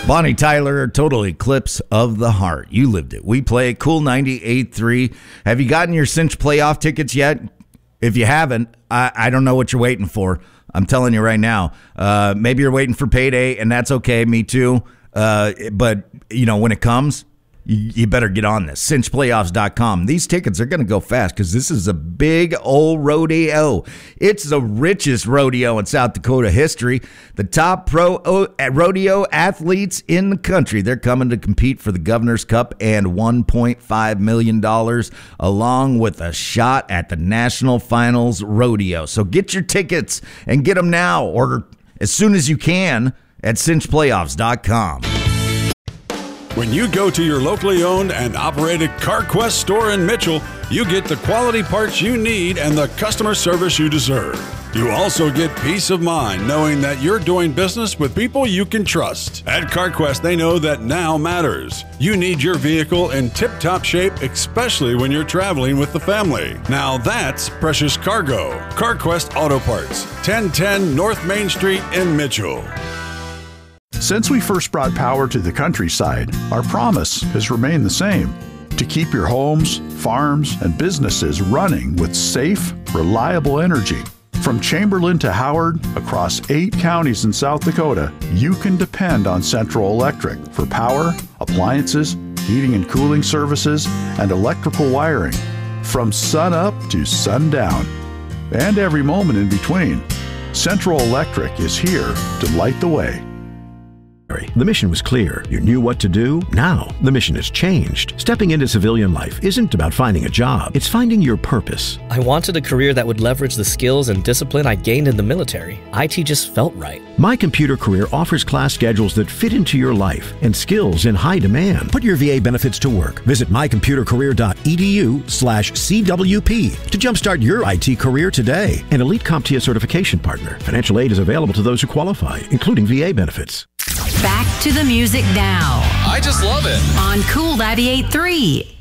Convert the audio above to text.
Bonnie Tyler, Total Eclipse of the Heart. You lived it. We play Cool 98.3. Have you gotten your Cinch playoff tickets yet? If you haven't, I don't know what you're waiting for. I'm telling you right now. Maybe you're waiting for payday, and that's okay. Me too. But, you know, when it comes, you better get on this. CinchPlayoffs.com. These tickets are going to go fast because this is a big old rodeo. It's the richest rodeo in South Dakota history. The top rodeo athletes in the country. They're coming to compete for the Governor's Cup and $1.5 million, along with a shot at the National Finals Rodeo. So get your tickets and get them now or as soon as you can at CinchPlayoffs.com. When you go to your locally owned and operated CarQuest store in Mitchell, you get the quality parts you need and the customer service you deserve. You also get peace of mind knowing that you're doing business with people you can trust. At CarQuest, they know that now matters. You need your vehicle in tip-top shape, especially when you're traveling with the family. Now that's precious cargo. CarQuest Auto Parts, 1010 North Main Street in Mitchell. Since we first brought power to the countryside, our promise has remained the same: to keep your homes, farms, and businesses running with safe, reliable energy. From Chamberlain to Howard, across 8 counties in South Dakota, you can depend on Central Electric for power, appliances, heating and cooling services, and electrical wiring. From sun up to sundown, and every moment in between, Central Electric is here to light the way. The mission was clear. You knew what to do. Now, the mission has changed. Stepping into civilian life isn't about finding a job. It's finding your purpose. I wanted a career that would leverage the skills and discipline I gained in the military. IT just felt right. My Computer Career offers class schedules that fit into your life and skills in high demand. Put your VA benefits to work. Visit mycomputercareer.edu/CWP to jumpstart your IT career today. An Elite CompTIA certification partner. Financial aid is available to those who qualify, including VA benefits. Back to the music now. I just love it. On Cool 98.3.